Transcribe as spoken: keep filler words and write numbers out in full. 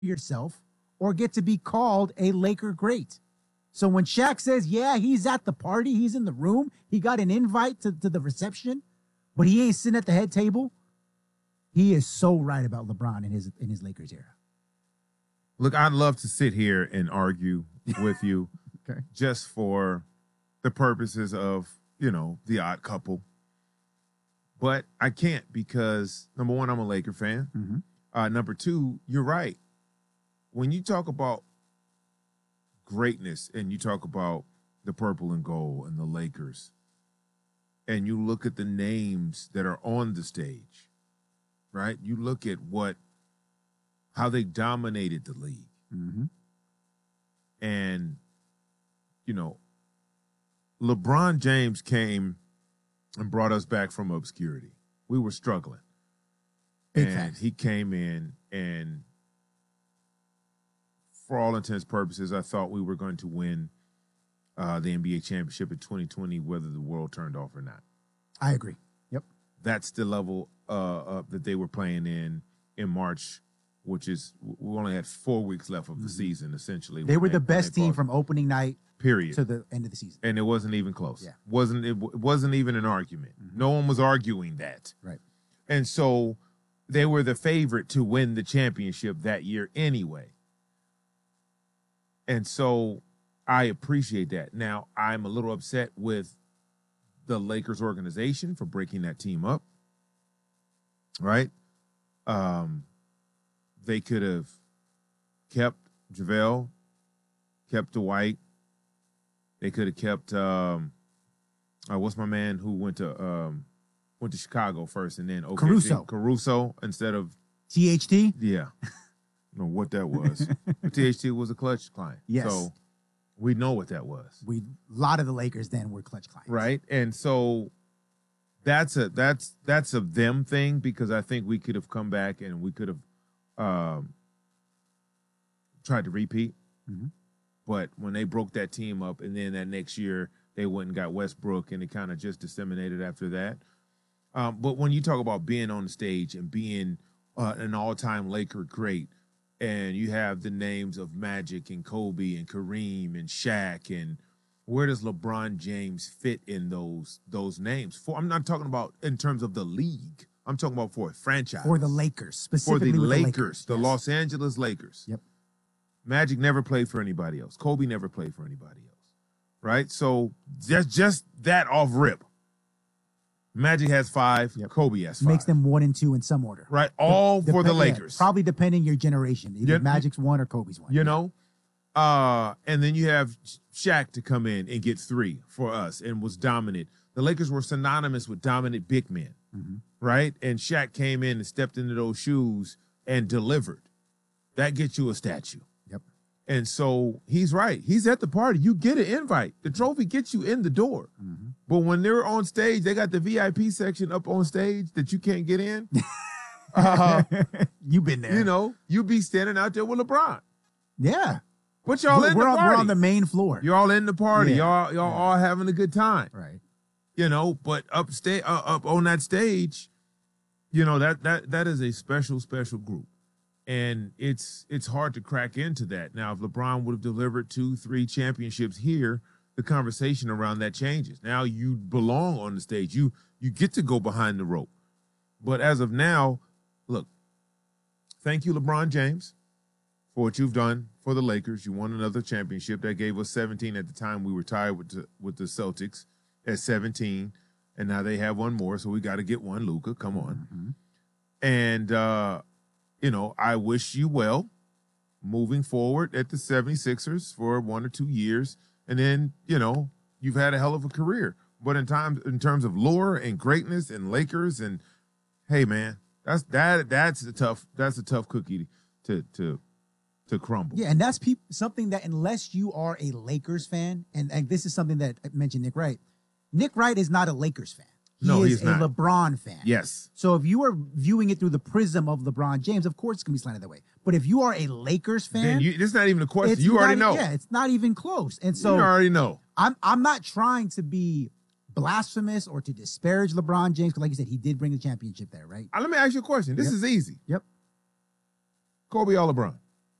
yourself or get to be called a Laker great. So when Shaq says, yeah, he's at the party, he's in the room, he got an invite to, to the reception, but he ain't sitting at the head table, he is so right about LeBron in his in his Lakers era. Look, I'd love to sit here and argue with you okay. just for the purposes of, you know, the odd couple. But I can't because, number one, I'm a Laker fan. Mm-hmm. Uh, number two, you're right. When you talk about greatness and you talk about the purple and gold and the Lakers, and you look at the names that are on the stage, right? You look at what, how they dominated the league. Mm-hmm. And, you know, LeBron James came and brought us back from obscurity. We were struggling. Big and facts. He came in and, for all intents and purposes, I thought we were going to win uh, the N B A championship in twenty twenty, whether the world turned off or not. I agree. Yep. That's the level uh, uh, that they were playing in in March, which is, we only had four weeks left of the mm-hmm. season, essentially. They were the best team from opening night period to the end of the season. And it wasn't even close. Yeah. Wasn't, it w- wasn't even an argument. Mm-hmm. No one was arguing that. Right. And so they were the favorite to win the championship that year anyway. And so I appreciate that. Now, I'm a little upset with the Lakers organization for breaking that team up, right? Um, they could have kept JaVale, kept Dwight. They could have kept, um, uh, what's my man who went to um, went to Chicago first and then O K C? Caruso. Caruso instead of T H T? Yeah. I don't know what that was. But T H T was a clutch client. Yes. So we know what that was. We a lot of the Lakers then were clutch clients. Right. And so that's a that's that's a them thing because I think we could have come back and we could have um, tried to repeat. Mm-hmm. But when they broke that team up and then that next year they went and got Westbrook and it kind of just disseminated after that. Um, but when you talk about being on the stage and being uh, an all-time Laker great, and you have the names of Magic and Kobe and Kareem and Shaq, and where does LeBron James fit in those those names? For I'm not talking about in terms of the league. I'm talking about for a franchise. For the Lakers, For specifically the with Lakers, the, Lakers. the Yes. Los Angeles Lakers. Yep. Magic never played for anybody else. Kobe never played for anybody else. Right? So just just that off rip. Magic has five. Yep. Kobe has five. Makes them one and two in some order. Right? All Dep- for the yeah, Lakers. probably depending your generation. Either Yeah. Magic's one or Kobe's one. You know? Uh, and then you have Shaq to come in and get three for us and was dominant. The Lakers were synonymous with dominant big men. Mm-hmm. Right? And Shaq came in and stepped into those shoes and delivered. That gets you a statue. Yep. And so he's right. He's at the party. You get an invite. The trophy gets you in the door. Mm-hmm. But when they're on stage, they got the V I P section up on stage that you can't get in. uh, You've been there. You know, you be standing out there with LeBron. Yeah. But y'all we're, in we're the on, party. We're on the main floor. You're all in the party. Yeah. Y'all, y'all Yeah. all having a good time. Right. You know, but up, sta- uh, up on that stage, you know, that that that is a special, special group. And it's it's hard to crack into that. Now, if LeBron would have delivered two, three championships here, the conversation around that changes. Now you belong on the stage. You you get to go behind the rope. But as of now, look, thank you, LeBron James, for what you've done for the Lakers. You won another championship. That gave us seventeen at the time. We were tied with the, with the Celtics at seventeen. And now they have one more, so we got to get one, Luka. Come on. Mm-hmm. And, uh, you know, I wish you well moving forward at the seventy-sixers for one or two years. And then, you know, you've had a hell of a career. But in time, in terms of lore and greatness and Lakers and, hey, man, that's that that's a tough that's a tough cookie to to to crumble. Yeah, and that's peop- something that unless you are a Lakers fan, and, and this is something that I mentioned Nick Wright. Nick Wright is not a Lakers fan. He No, is he's a not. LeBron fan. Yes. So if you are viewing it through the prism of LeBron James, of course it's going to be slanted that way. But if you are a Lakers fan, Then you, it's not even a question. it's You already not- know. Yeah, it's not even close. And so you already know. I'm I'm not trying to be blasphemous or to disparage LeBron James, because like you said, he did bring the championship there, right? Uh, let me ask you a question. This Yep. is easy. Yep. Kobe or LeBron?